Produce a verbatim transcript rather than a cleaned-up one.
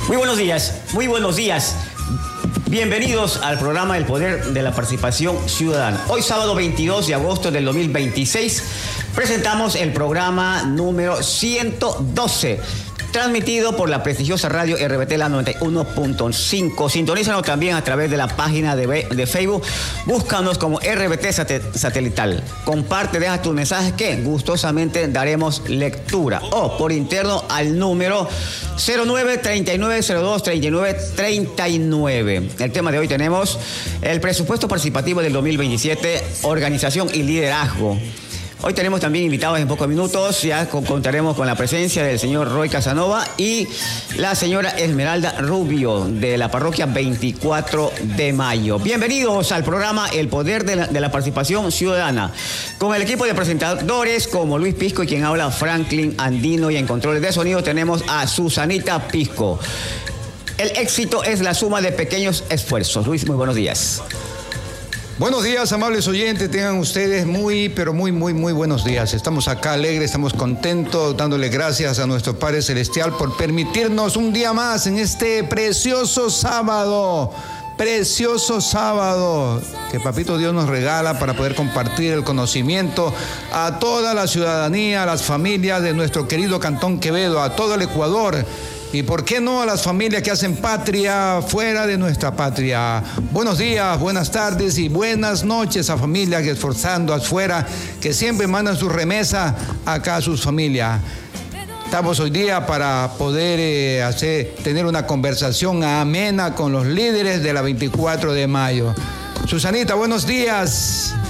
Muy buenos días, muy buenos días. Bienvenidos al programa El Poder de la Participación Ciudadana. Hoy sábado veintidós de agosto del dos mil veintiséis presentamos el programa número ciento doce, transmitido por la prestigiosa radio R B T La noventa y uno punto cinco. Sintonízanos también a través de la página de, de Facebook. Búscanos como R B T Satelital. Comparte, deja tus mensajes que gustosamente daremos lectura. O por interno al número cero nueve, treinta y nueve, cero dos, treinta y nueve, treinta y nueve. El tema de hoy tenemos el presupuesto participativo del dos mil veintisiete, organización y liderazgo. Hoy tenemos también invitados en pocos minutos. Ya contaremos con la presencia del señor Roy Casanova y la señora Esmeralda Rubio de la parroquia veinticuatro de mayo. Bienvenidos al programa El Poder de la, de la Participación Ciudadana. Con el equipo de presentadores como Luis Pisco y quien habla Franklin Andino, y en controles de sonido tenemos a Susanita Pisco. El éxito es la suma de pequeños esfuerzos. Luis, muy buenos días. Buenos días, amables oyentes, tengan ustedes muy, pero muy, muy, muy buenos días. Estamos acá alegres, estamos contentos, dándole gracias a nuestro Padre Celestial por permitirnos un día más en este precioso sábado, precioso sábado que Papito Dios nos regala para poder compartir el conocimiento a toda la ciudadanía, a las familias de nuestro querido Cantón Quevedo, a todo el Ecuador. Y por qué no a las familias que hacen patria fuera de nuestra patria. Buenos días, buenas tardes y buenas noches a familias que esforzando afuera, que siempre mandan su remesa acá a sus familias. Estamos hoy día para poder eh, hacer, tener una conversación amena con los líderes de la veinticuatro de mayo. Susanita, buenos días.